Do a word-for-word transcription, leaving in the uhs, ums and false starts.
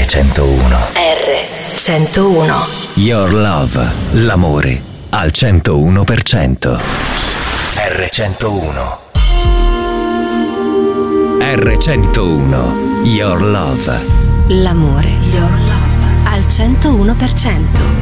centouno. erre centouno. Your Love, l'amore al centouno per cento. erre centouno. erre centouno. Your Love. L'amore. Your Love. Al centouno per cento.